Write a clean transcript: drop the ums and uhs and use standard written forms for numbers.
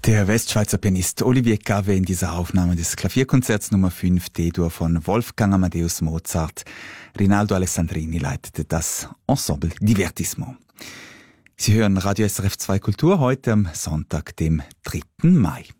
Der Westschweizer Pianist Olivier Cave in dieser Aufnahme des Klavierkonzerts Nummer 5 D-Dur von Wolfgang Amadeus Mozart. Rinaldo Alessandrini leitete das Ensemble Divertissement. Sie hören Radio SRF 2 Kultur heute am Sonntag, dem 3. Mai.